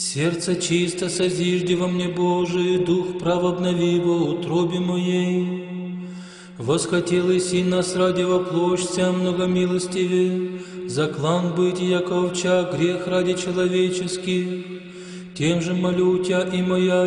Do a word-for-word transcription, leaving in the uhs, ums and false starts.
Сердце чисто созижди во мне, Божий, дух прав обнови во утробе моей. Восхотел и син нас ради воплощся многомилостиве, за клан быть, яко овча, грех ради человеческих. Тем же молю Тя и моя